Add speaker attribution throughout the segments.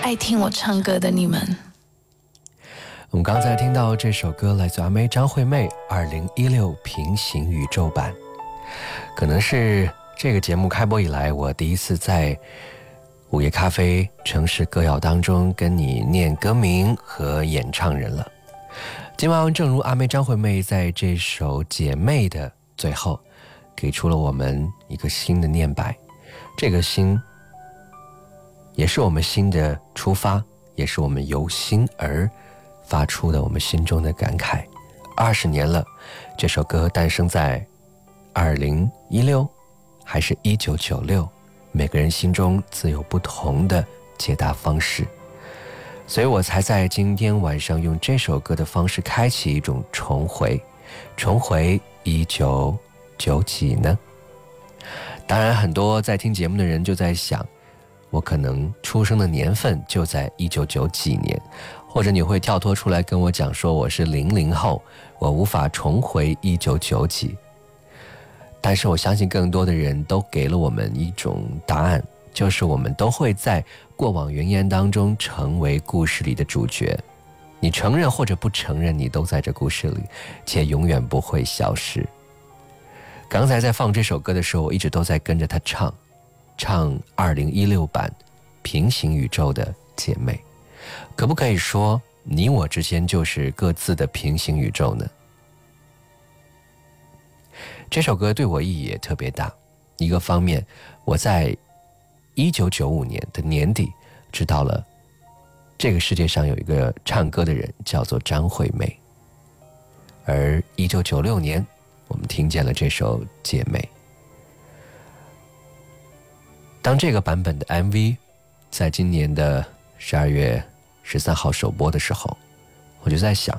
Speaker 1: 爱听我唱歌的你们。
Speaker 2: 我们刚才听到这首歌来自阿妹张惠妹2016平行宇宙版，可能是这个节目开播以来我第一次在午夜咖啡城市歌谣当中跟你念歌名和演唱人了。今晚正如阿妹张惠妹在这首姐妹的最后给出了我们一个新的念白，这个新也是我们新的出发，也是我们由心而发出的我们心中的感慨。20年了，这首歌诞生在2016还是1996，每个人心中自有不同的解答方式，所以我才在今天晚上用这首歌的方式开启一种重回1990几呢？当然很多在听节目的人就在想，我可能出生的年份就在1990几年，或者你会跳脱出来跟我讲说我是00后，我无法重回1990几。但是我相信更多的人都给了我们一种答案，就是我们都会在过往云烟当中成为故事里的主角，你承认或者不承认，你都在这故事里，且永远不会消失。刚才在放这首歌的时候，我一直都在跟着他唱2016版平行宇宙的姐妹。可不可以说你我之间就是各自的平行宇宙呢？这首歌对我意义也特别大。一个方面，我在1995年的年底知道了这个世界上有一个唱歌的人叫做张惠妹，而1996年我们听见了这首《姐妹》。当这个版本的 MV 在今年的12月13号首播的时候，我就在想，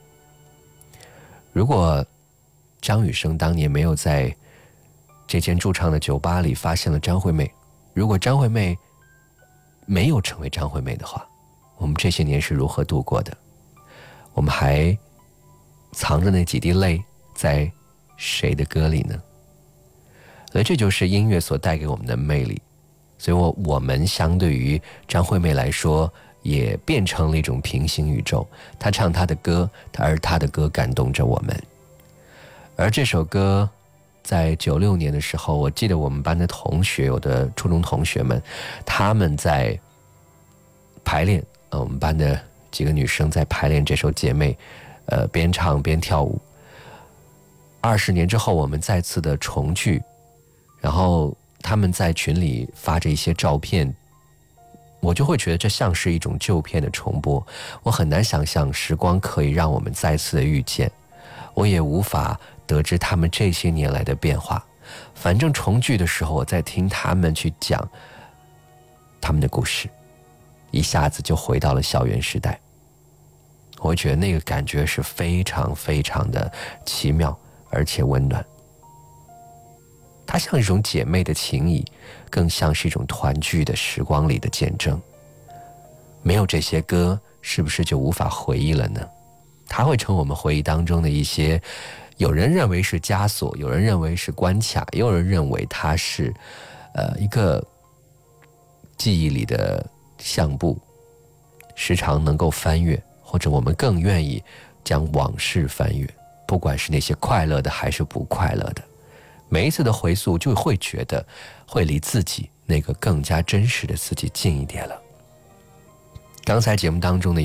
Speaker 2: 如果张雨生当年没有在这间驻唱的酒吧里发现了张惠妹，如果张惠妹没有成为张惠妹的话，我们这些年是如何度过的？我们还藏着那几滴泪在谁的歌里呢？所以这就是音乐所带给我们的魅力。所以我们相对于张惠妹来说也变成了一种平行宇宙，她唱她的歌，而她的歌感动着我们。而这首歌在96年的时候，我记得我们班的同学，有的初中同学们，他们在排练，我们班的几个女生在排练这首《姐妹》，边唱边跳舞。20年之后我们再次的重聚，然后他们在群里发着一些照片，我就会觉得这像是一种旧片的重播。我很难想象时光可以让我们再次的遇见，我也无法得知他们这些年来的变化。反正重聚的时候，我在听他们去讲他们的故事，一下子就回到了校园时代。我会觉得那个感觉是非常非常的奇妙而且温暖。它像一种姐妹的情谊，更像是一种团聚的时光里的见证。没有这些歌，是不是就无法回忆了呢？它会成我们回忆当中的一些，有人认为是枷锁，有人认为是关卡，也有人认为它是一个记忆里的相簿，时常能够翻阅，或者我们更愿意将往事翻阅，不管是那些快乐的还是不快乐的，每一次的回溯就会觉得会离自己那个更加真实的自己近一点了。刚才节目当中的